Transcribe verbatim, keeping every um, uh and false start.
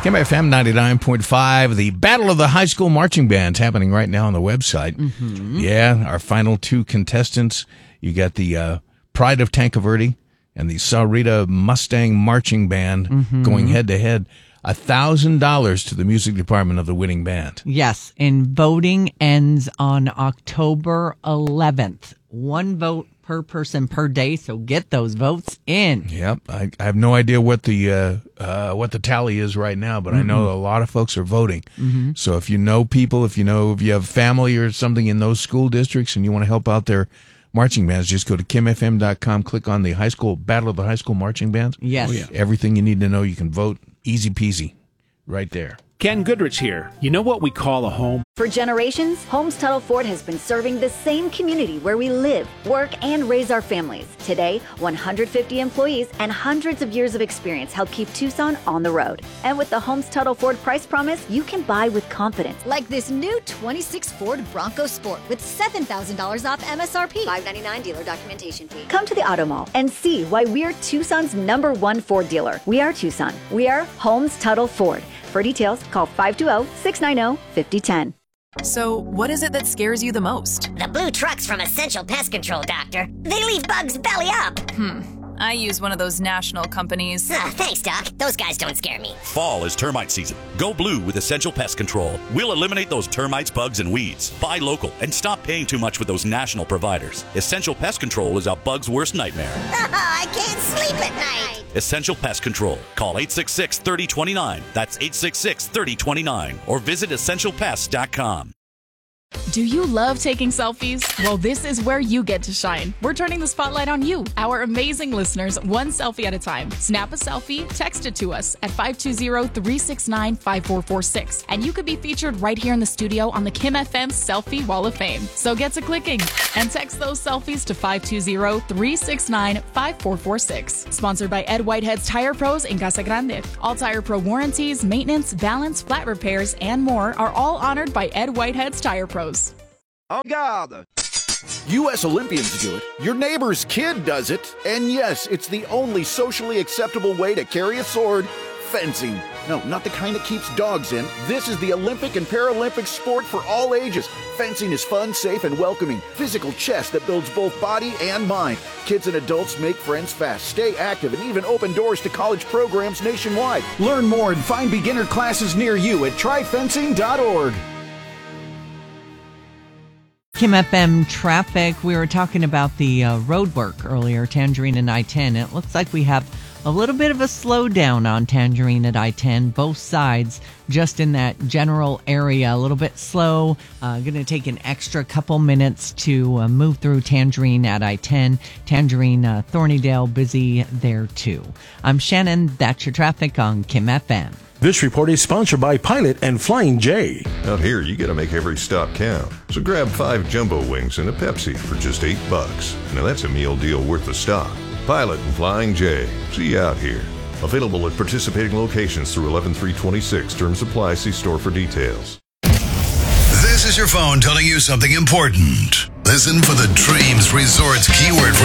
K M F M ninety-nine point five, the Battle of the High School Marching Bands happening right now on the website. Mm-hmm. Yeah, our final two contestants. You got the uh, Pride of Tancaverde and the Sahuarita Mustang Marching Band mm-hmm. going head-to-head. one thousand dollars to the music department of the winning band. Yes, and voting ends on October eleventh. One vote per person per day, so get those votes in. Yep, I, I have no idea what the uh, uh, what the tally is right now, but mm-hmm. I know a lot of folks are voting. Mm-hmm. So if you know people, if you know if you have family or something in those school districts and you want to help out their marching bands, just go to kim f m dot com, click on the high school Battle of the High School Marching Bands. Yes. Oh, yeah. Everything you need to know, you can vote. Easy peasy. Right there. Ken Goodrich here. You know what we call a home? For generations, Holmes Tuttle Ford has been serving the same community where we live, work, and raise our families. Today, one hundred fifty employees and hundreds of years of experience help keep Tucson on the road. And with the Holmes Tuttle Ford price promise, you can buy with confidence. Like this new twenty-six Ford Bronco Sport with seven thousand dollars off M S R P. five ninety-nine dealer documentation fee. Come to the Auto Mall and see why we're Tucson's number one Ford dealer. We are Tucson. We are Holmes Tuttle Ford. For details, call five two zero, six nine zero, five zero one zero. So, what is it that scares you the most? The blue trucks from Essential Pest Control, Doctor. They leave bugs belly up. Hmm. I use one of those national companies. Ah, thanks, Doc. Those guys don't scare me. Fall is termite season. Go blue with Essential Pest Control. We'll eliminate those termites, bugs, and weeds. Buy local and stop paying too much with those national providers. Essential Pest Control is a bug's worst nightmare. Oh, I can't sleep at night. Essential Pest Control. Call eight six six, three zero two nine. That's eight six six, three zero two nine. Or visit essential pest dot com. Do you love taking selfies? Well, this is where you get to shine. We're turning the spotlight on you, our amazing listeners, one selfie at a time. Snap a selfie, text it to us at five two zero, three six nine, five four four six, and you could be featured right here in the studio on the Kim F M Selfie Wall of Fame. So get to clicking and text those selfies to five two zero, three six nine, five four four six. Sponsored by Ed Whitehead's Tire Pros in Casa Grande. All Tire Pro warranties, maintenance, balance, flat repairs, and more are all honored by Ed Whitehead's Tire Pros. En garde! U S Olympians do it, your neighbor's kid does it, and yes, it's the only socially acceptable way to carry a sword, fencing. No, not the kind that keeps dogs in. This is the Olympic and Paralympic sport for all ages. Fencing is fun, safe, and welcoming. Physical chess that builds both body and mind. Kids and adults make friends fast, stay active, and even open doors to college programs nationwide. Learn more and find beginner classes near you at try fencing dot org. Kim F M traffic. We were talking about the uh, road work earlier, Tangerine and I ten. It looks like we have a little bit of a slowdown on Tangerine at I ten, both sides, just in that general area, a little bit slow. Uh, going to take an extra couple minutes to uh, move through Tangerine at I ten. Tangerine, uh, Thornydale, busy there too. I'm Shannon. That's your traffic on Kim F M. This report is sponsored by Pilot and Flying J. Out here, you gotta make every stop count. So grab five jumbo wings and a Pepsi for just eight bucks. Now that's a meal deal worth the stop. Pilot and Flying J. See you out here. Available at participating locations through eleven three twenty-six. Terms apply. See store for details. This is your phone telling you something important. Listen for the Dreams Resorts keyword for